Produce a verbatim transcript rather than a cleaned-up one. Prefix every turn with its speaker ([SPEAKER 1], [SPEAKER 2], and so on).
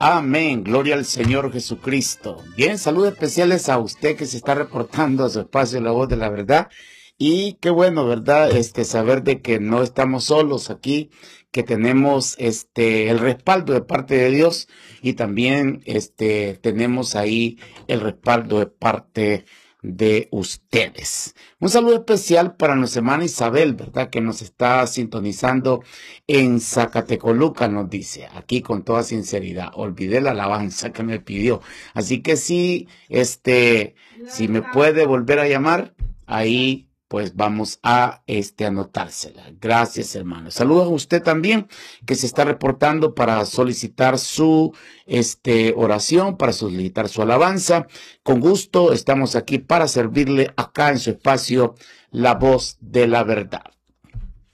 [SPEAKER 1] Amén, gloria al Señor Jesucristo. Bien, saludos especiales a usted que se está reportando a su espacio La Voz de la Verdad. Y qué bueno, ¿verdad? Este, saber de que no estamos solos aquí, que tenemos este, el respaldo de parte de Dios y también este, tenemos ahí el respaldo de parte de ustedes. Un saludo especial para nuestra hermana Isabel, ¿verdad? Que nos está sintonizando en Zacatecoluca, nos dice, aquí con toda sinceridad. Olvidé la alabanza que me pidió. Así que sí, este, si me puede volver a llamar, ahí pues vamos a este, anotársela. Gracias, hermano. Saludos a usted también, que se está reportando para solicitar su este, oración, para solicitar su alabanza. Con gusto, estamos aquí para servirle acá en su espacio, La Voz de la Verdad.